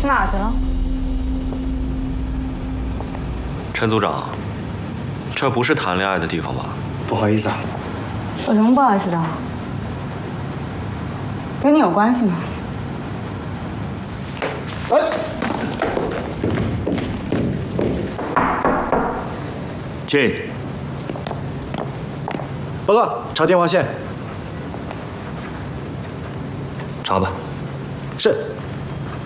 去哪去了？ 陈组长，这不是谈恋爱的地方吧？ 不好意思啊。 有什么不好意思的？跟你有关系吗？ 哎， 进。 报告，查电话线。 查吧。 是。